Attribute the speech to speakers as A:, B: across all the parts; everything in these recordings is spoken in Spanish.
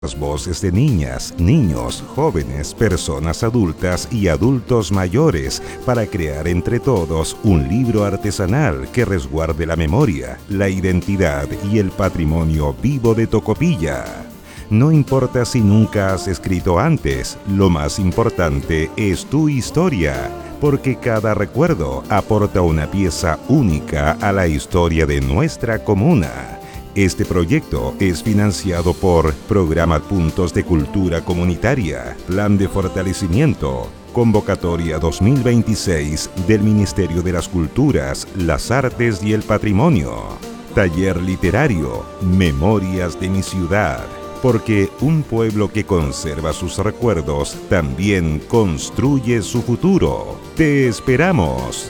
A: Las voces de niñas, niños, jóvenes, personas adultas y adultos mayores para crear entre todos un libro artesanal que resguarde la memoria, la identidad y el patrimonio vivo de Tocopilla. No importa si nunca has escrito antes, lo más importante es tu historia, porque cada recuerdo aporta una pieza única a la historia de nuestra comuna. Este proyecto es financiado por Programa Puntos de Cultura Comunitaria, Plan de Fortalecimiento, Convocatoria 2026 del Ministerio de las Culturas, las Artes y el Patrimonio, Taller Literario, Memorias de mi Ciudad, porque un pueblo que conserva sus recuerdos también construye su futuro. ¡Te esperamos!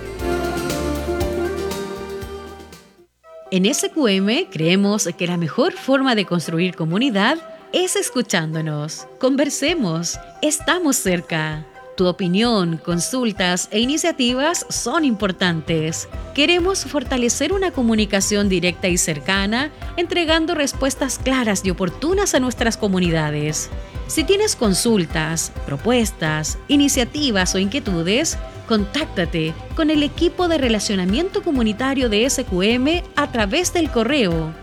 B: En SQM creemos que la mejor forma de construir comunidad es escuchándonos. Conversemos, estamos cerca. Tu opinión, consultas e iniciativas son importantes. Queremos fortalecer una comunicación directa y cercana, entregando respuestas claras y oportunas a nuestras comunidades. Si tienes consultas, propuestas, iniciativas o inquietudes, contáctate con el equipo de relacionamiento comunitario de SQM a través del correo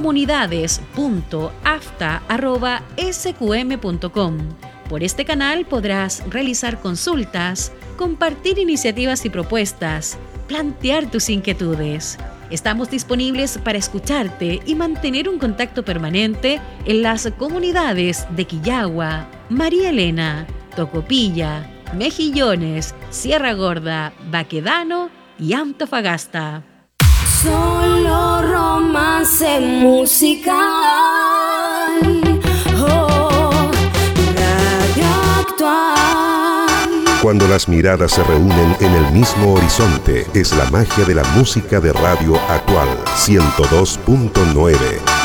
B: comunidades.afta@sqm.com. Por este canal podrás realizar consultas, compartir iniciativas y propuestas, plantear tus inquietudes. Estamos disponibles para escucharte y mantener un contacto permanente en las comunidades de Quillagua, María Elena, Tocopilla, Mejillones, Sierra Gorda, Baquedano y Antofagasta.
C: Solo romance musical. Radio Actual.
A: Cuando las miradas se reúnen en el mismo horizonte, es la magia de la música de Radio Actual 102.9.